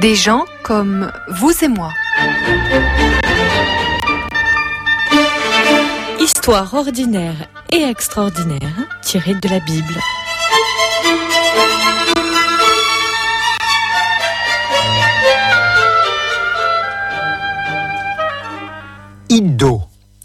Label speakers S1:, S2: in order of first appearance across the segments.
S1: Des gens comme vous et moi.
S2: Histoire ordinaire et extraordinaire tirée de la Bible.
S3: Iddo.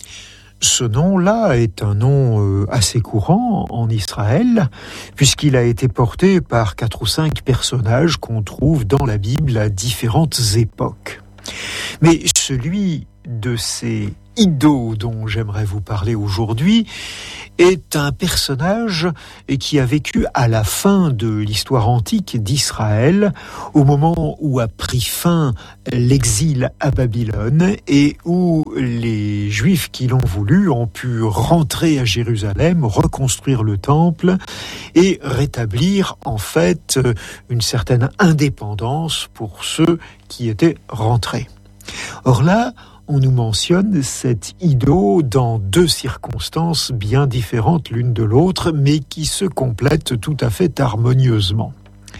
S3: Ce nom-là est un nom assez courant en Israël, puisqu'il a été porté par 4 ou 5 personnages qu'on trouve dans la Bible à différentes époques. Mais celui de ces Iddo dont j'aimerais vous parler aujourd'hui est un personnage qui a vécu à la fin de l'histoire antique d'Israël, au moment où a pris fin l'exil à Babylone et où les Juifs qui l'ont voulu ont pu rentrer à Jérusalem, reconstruire le temple et rétablir en fait une certaine indépendance pour ceux qui étaient rentrés. Or là, on nous mentionne cet Iddo dans 2 circonstances bien différentes l'une de l'autre, mais qui se complètent tout à fait harmonieusement.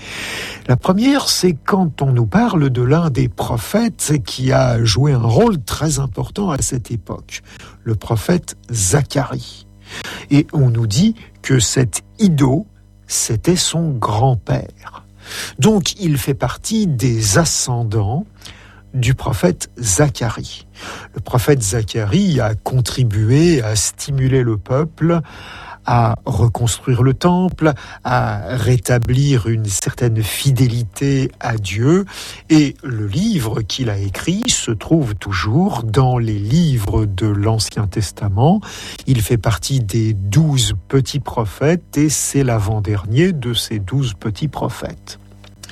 S3: La première, c'est quand on nous parle de l'un des prophètes qui a joué un rôle très important à cette époque, le prophète Zacharie. Et on nous dit que cet Iddo, c'était son grand-père. Donc il fait partie des ascendants du prophète Zacharie. Le prophète Zacharie a contribué à stimuler le peuple, à reconstruire le temple, à rétablir une certaine fidélité à Dieu. Et le livre qu'il a écrit se trouve toujours dans les livres de l'Ancien Testament. Il fait partie des 12 petits prophètes et c'est l'avant-dernier de ces 12 petits prophètes.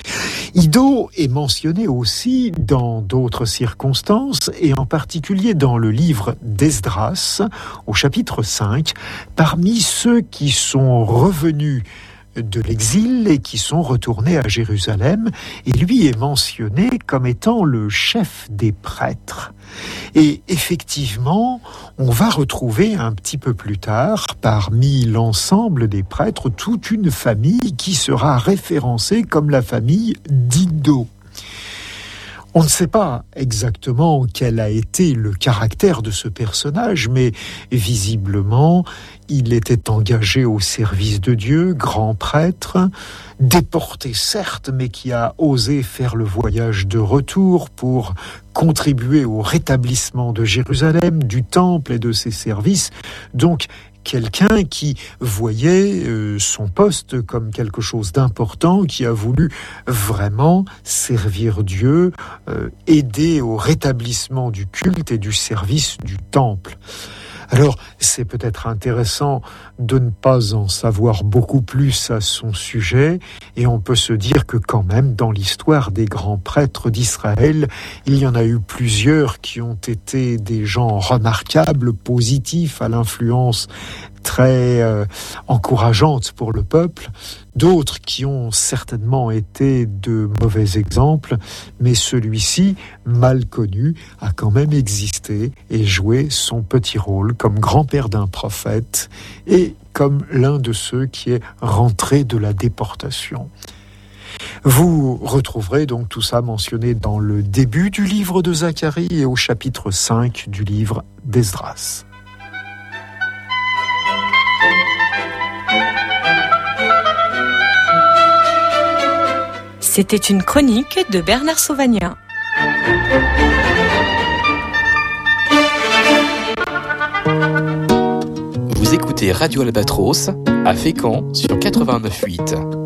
S3: Iddo est mentionné aussi dans d'autres circonstances, et en particulier dans le livre d'Esdras, au chapitre 5, parmi ceux qui sont revenus de l'exil et qui sont retournés à Jérusalem, et lui est mentionné comme étant le chef des prêtres. Et effectivement, on va retrouver un petit peu plus tard, parmi l'ensemble des prêtres, toute une famille qui sera référencée comme la famille d'Iddo. On ne sait pas exactement quel a été le caractère de ce personnage, mais visiblement, il était engagé au service de Dieu, grand prêtre, déporté certes, mais qui a osé faire le voyage de retour pour contribuer au rétablissement de Jérusalem, du temple et de ses services. Donc, quelqu'un qui voyait son poste comme quelque chose d'important, qui a voulu vraiment servir Dieu, aider au rétablissement du culte et du service du temple. Alors, c'est peut-être intéressant de ne pas en savoir beaucoup plus à son sujet, et on peut se dire que quand même, dans l'histoire des grands prêtres d'Israël, il y en a eu plusieurs qui ont été des gens remarquables, positifs, à l'influence très encourageante pour le peuple, d'autres qui ont certainement été de mauvais exemples, mais celui-ci, mal connu, a quand même existé et joué son petit rôle comme grand-père d'un prophète et comme l'un de ceux qui est rentré de la déportation. Vous retrouverez donc tout ça mentionné dans le début du livre de Zacharie et au chapitre 5 du livre d'Esdras.
S2: C'était une chronique de Bernard Sauvagnat.
S4: Vous écoutez Radio Albatros à Fécamp sur 89.8.